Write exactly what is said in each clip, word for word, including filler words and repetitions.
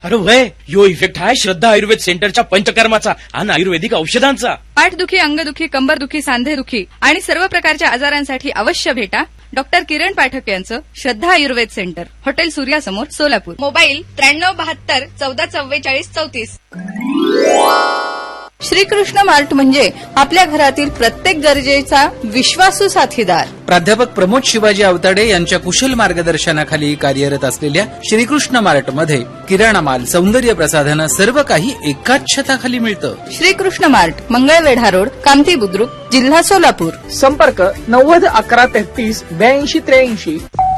अरे वय यो इफेक्ट आहे श्रद्धा आयुर्वेद सेंटरच्या पंचकर्माचा आणि आयुर्वेदिक औषधांचा. पाठदुखी, अंगदुखी, कंबरदुखी, सांधेदुखी आणि सर्व प्रकारच्या आजारांसाठी अवश्य भेटा डॉक्टर किरण पाठक यांचं श्रद्धा Ayurveda centre, hotel सूर्यासमोर, Solapur. Mobile त्र्याण्णव बहात्तर चौदा चव्वेचाळीस चौतीस. श्रीकृष्ण मार्ट म्हणजे आपल्या घरातील प्रत्येक गरजेचा विश्वासू साथीदार. प्राध्यापक प्रमोद शिवाजी आवताडे यांच्या कुशल मार्गदर्शनाखाली कार्यरत असलेल्या श्रीकृष्ण मार्ट मध्ये किराणा माल, सौंदर्य प्रसाधनं सर्व काही एकाच छताखाली मिळतं. श्रीकृष्ण मार्ट, मंगळवेढा रोड, कामठी बुद्रुक, जिल्हा सोलापूर. संपर्क नव्वद अकरा तेहतीस ब्याऐंशी त्र्याऐंशी.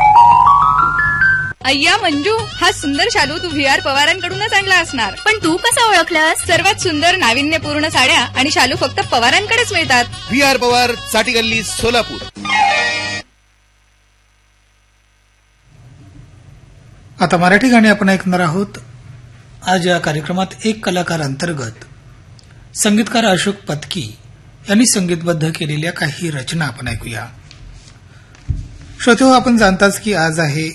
अय्या मंजू, हा सुंदर शालू तू व्ही आर पवारांकडूनच आणला असणार. पण तू कसा ओळखलास? सर्वात सुंदर नाविन्यपूर्ण साड्या आणि शालू फक्त पवारांकडेच मिळतात. व्ही आर पवार, साठी गल्ली, सोलापूर. आता मराठी गाणी आपण ऐकणार आहोत. आज या कार्यक्रमात एक कलाकार अंतर्गत संगीतकार अशोक पत्की यांनी संगीतबद्ध केलेल्या काही रचना आपण ऐकूया. श्रोतेहो, आपण जाणताच की आज आहे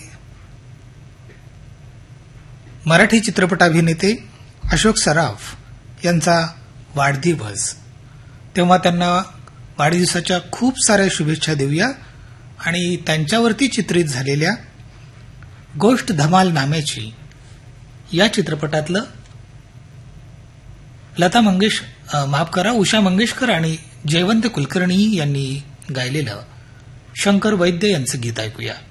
मराठी चित्रपट अभिनेते अशोक सराफ यांचा वाढदिवस. तेव्हा त्यांना वाढदिवसाच्या खूप साऱ्या शुभेच्छा देऊया आणि त्यांच्यावरती चित्रित झालेल्या गोष्ट धमाल नाम्याची या चित्रपटातलं लता मंगेश माफ करा उषा मंगेशकर आणि जयवंत कुलकर्णी यांनी गायलेलं शंकर वैद्य यांचं गीत ऐकूया.